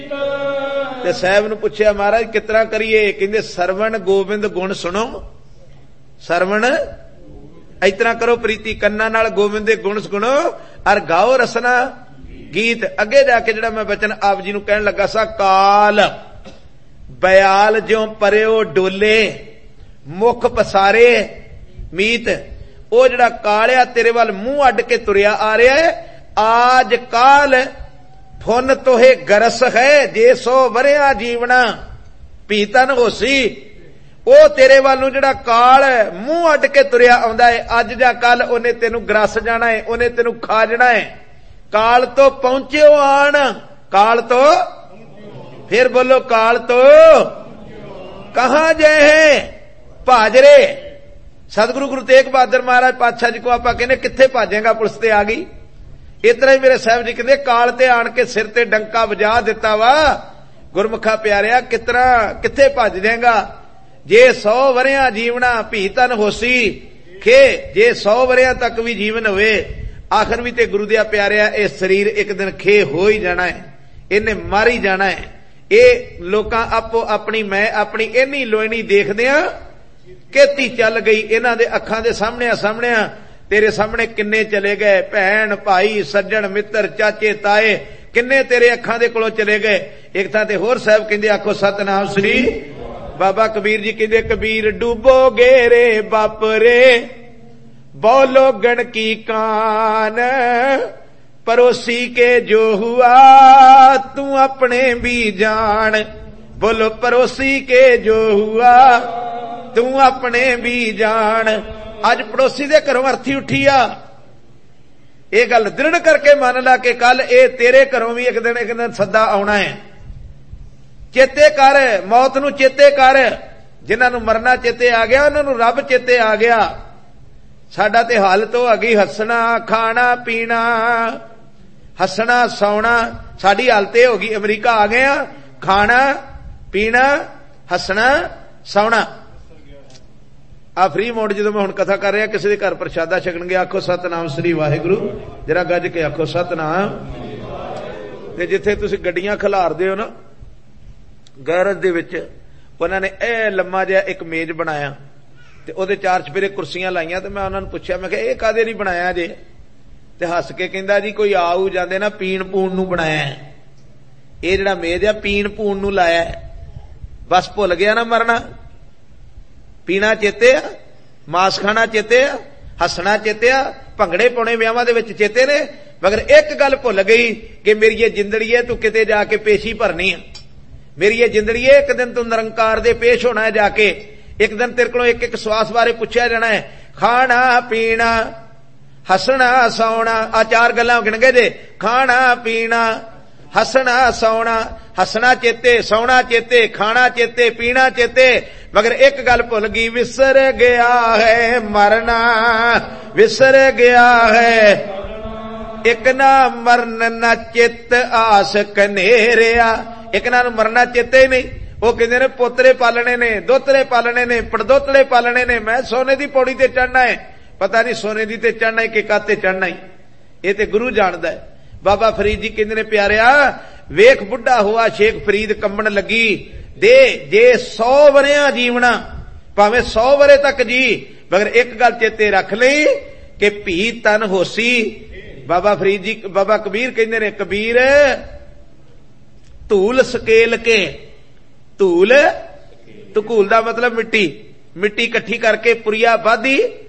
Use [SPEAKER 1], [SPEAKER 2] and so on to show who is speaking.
[SPEAKER 1] ते साहब नूं पुछया महाराज कितना करिए? कहंदे सरवण गोबिंद गुण सुनो। सरवण इतना करो प्रीति कन्ना नाल गोबिंद दे गुण सुनो और गाओ रसना गीत। अगे जाके जिहड़ा मैं बचन आप जी नूं कहण लगा सा, काल बयाल ज्यों परयो डोले मुख पसारे मीत। ओ जिहड़ा कालिया तेरे वाल मूंह अड के तुरिया आ रहा है, आज काल फुन तोहे गरस है, जे 100 वरिया जीवना पीतन होसी। ओ तेरे वालों जिहड़ा काल मूंह अड के तुरिया आउंदा है, अज जां कल ओने तेनू ग्रस जाना है, ओने तेनू खा जाना है। काल तो पहुंचे आन, काल तो फिर बोलो काल तो कहां जाए है भाजरे। सतगुरु गुरु तेग बहादुर महाराज पातशाह जी को आप कहने किथे भाजेगा, पुलिस ते आ गई। इतना ही मेरे साहब जी कहते काल ते आन के सिर ते डंका वजा दिता वा। गुरमुखा प्यारिया कितना किथे भज जाएगा? जे 100 वरिया जीवना भी तन होसी के, जे 100 वरिया तक भी जीवन होवे, आखिर भी ते गुरु दिया प्यारिया ये शरीर एक दिन खे हो ही जाना है, इन्हें मर ही जाना है। ये लोग आपो अपनी मैं अपनी इन्नी लोईनी देखदे आ खेती चल गई इन्हां दे अखां दे सामने तेरे सामने किन्ने चले गए, भैन भाई सज्जन मित्र चाचे ताए किन्ने तेरे अखां दे कोलों चले गए। एक थां ते होर साहब कहंदे आखो सतनाम श्री बाबा कबीर जी कहंदे कबीर डूबोगे रे बाप रे बोलो गण की कान, पड़ोसी के जो हुआ तू अपने भी जान। बोलो पड़ोसी के जो हुआ तू अपने भी जान। अज पड़ोसी दे घरों अर्थी उठी आ, ये गल दृढ़ करके मान ला कि कल ए तेरे घरों भी एक दिन सदा आना है। चेते कर मौत नूं, चेते कर जिन्हां नूं मरना चेते आ गया, उन्हां नूं रब चेते आ गया। साडा ते हालत हो गई हसना खाना पीना, हसना सौना, साडी हालत हो गई अमरीका आ गया, खाना पीना हसना सौना। आ फ्री मोड जो मैं हुण कथा कर रहा, किसी के घर प्रशादा छकन गया आखो सतनाम श्री वाहिगुरु, जरा गज के आखो सतनाम। ते जिथे तुसीं गड्डियां खिलारदे हो ना गैरज दे विच, उन्होंने ए लम्मा जिहा एक मेज बनाया ते ओदे 4 चफेरे कुर्सियां लाइयां। ते मैं उन्होंने पुछया मैं कहा कादे लई बनाया जे? ते हस के कहंदा जी कोई आऊ जांदे ना पीण पूण नूं बनाया है, ये जिहड़ा मेज आ पीण पूण नूं लाया है। बस भुल गया ना मरना, पीना चेते आ, मास खाना चेते आ, हसना चेते आ, भंगड़े पाने विआहां दे विच चेते ने, मगर एक गल भुल गई कि मेरी ये जिंदड़ी है तू किते जाके पेशी भरनी है। मेरी ये जिंदड़ी है एक दिन तू निरंकार दे पेश होना है जाके, एक दिन तेरे को एक एक श्वास बारे पूछा जाना है। खाना पीना हसना सौना, आ 4 गल्लां गिण गए जे, खाना पीना हसना सौना, हसना चेते सौना चेते खाना चेते पीना चेते, मगर एक गल भुल गई विसर गया है मरना, विसर गया है एक ना मरन न चित आस कनेरिया। एक ना मरना चेते ही नहीं, वो कहते ने पोतरे पालने ने, दोतरे पालने ने, पड़दोतले पालने ने, मैं सोने की पौड़ी ते चढ़ना है, पता नहीं सोने की ते चढ़ना है कि काते चढ़ना है, ये ते गुरु जानदा है। बाबा फरीद जी कहते ने प्यारिया वेख बुढ़ा हुआ शेख फरीद कंबन लगी दे, जे 100 वरिया जीवना भावें 100 वरे तक जी, मगर एक गल चेते रख लई कि भी तन होसी। बाबा फरीद जी बाबा कबीर कहते ने कबीर धूल सकेल के, धूल धकूल दा मतलब मिट्टी, मिट्टी इकट्ठी करके पुरिया बाधी